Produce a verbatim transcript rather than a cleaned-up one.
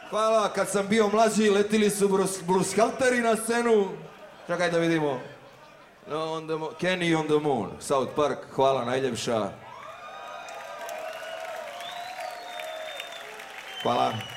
Hvala, kad sam bio mlađi letili su blueskalteri na scenu. Čekaj da vidimo. On the Kenny on the Moon, South Park, hvala najljepša. Hvala.